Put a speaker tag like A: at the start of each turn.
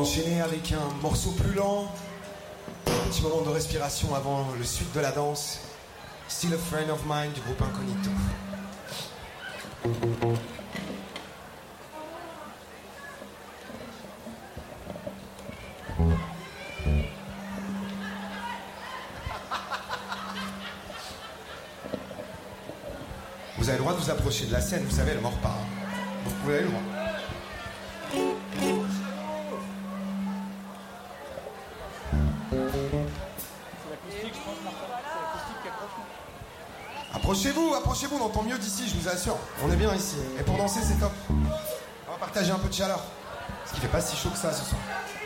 A: enchaîner avec un morceau plus lent. Un petit moment de respiration avant le suite de la danse. Still a Friend of Mine du groupe Incognito. Vous avez le droit de vous approcher de la scène, vous savez, elle ne mord pas. Hein. Vous pouvez aller loin. Approchez-vous, on entend mieux d'ici, je vous assure. On est bien ici. Et pour danser, c'est top. On va partager un peu de chaleur. Parce qu'il fait pas si chaud que ça ce soir.